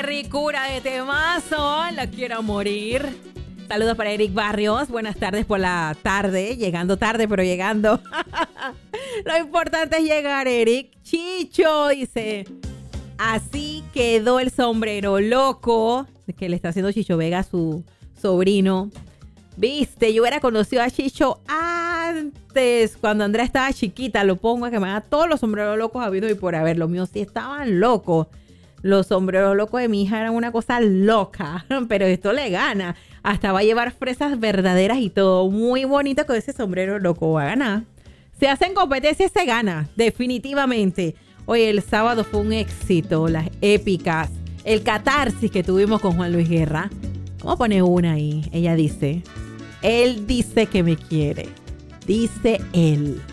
¡Qué ricura de temazo! La quiero morir. Saludos para Eric Barrios. Buenas tardes por la tarde. Llegando tarde, pero llegando. Lo importante es llegar, Eric. Chicho dice: así quedó el sombrero loco que le está haciendo Chicho Vega a su sobrino. Viste, yo hubiera conocido a Chicho antes, cuando Andrea estaba chiquita. Lo pongo a que me haga todos los sombreros locos habidos y por haber. Los míos sí estaban locos. Los sombreros locos de mi hija eran una cosa loca, pero esto le gana. Hasta va a llevar fresas verdaderas y todo. Muy bonito con ese sombrero loco. Va a ganar. Se hacen competencias, se gana, definitivamente. Oye, el sábado fue un éxito. Las épicas. El catarsis que tuvimos con Juan Luis Guerra. Vamos a poner una ahí. Ella dice: él dice que me quiere. Dice él.